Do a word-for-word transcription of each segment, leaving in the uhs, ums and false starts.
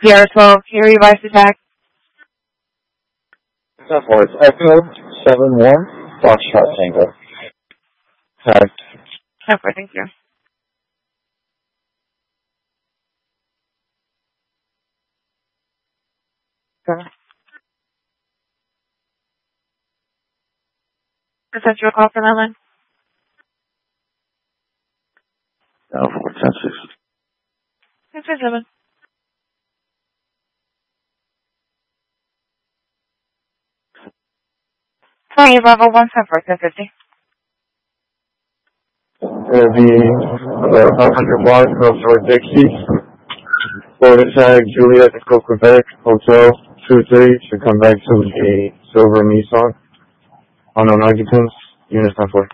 Sierra twelve, can you revise the tag? ten four, it's Echo seven one, Foxtrot Tango. Tag. ten four, thank you. Okay. Is that your call for that line? ten four, ten six. ten four seven. Sorry, Bravo one ten four, ten fifty. It'll be uh, one hundred blocks of North Dixie. Florida tag, Juliet, Echo Quebec, Hotel two three, should come back to a silver Nissan. Unknown occupants, unit ten four.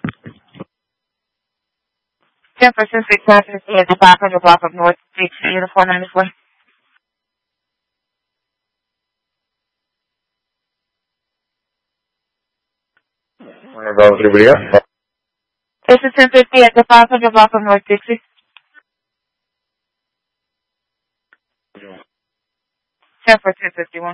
ten four six six nine fifty at the five hundred block of North Dixie, unit four ninety-four. Bravo three, yeah. This is ten fifty at the five hundred block of North Dixie. ten four two fifty-one.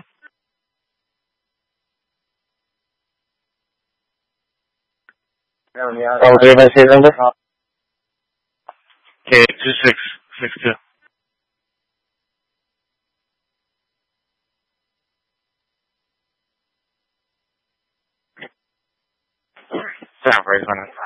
Bravo three, my state number? Okay, two six six two. Sound right,